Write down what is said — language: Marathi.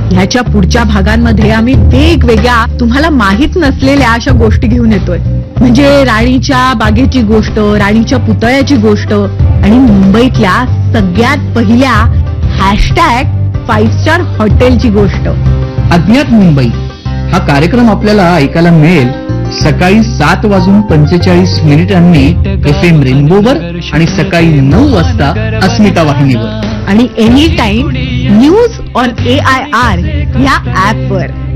ह्याच्या पुढच्या भागांमध्ये आम्ही वेगवेगळ्या तुम्हाला माहित नसलेल्या अशा गोष्टी घेऊन येतोय. म्हणजे राणीच्या बागेची गोष्ट, राणीच्या पुतळ्याची गोष्ट आणि मुंबईतल्या सगळ्यात पहिल्या #5 स्टार हॉटेलची गोष्ट. अज्ञात मुंबई हा कार्यक्रम आपल्याला ऐकायला मिळेल सकाळी 7:45 FM रेनबोवर आणि सकाळी 9 वाजता अस्मिता वाहिनीवर आणि any time news on AIR या ऍपवर.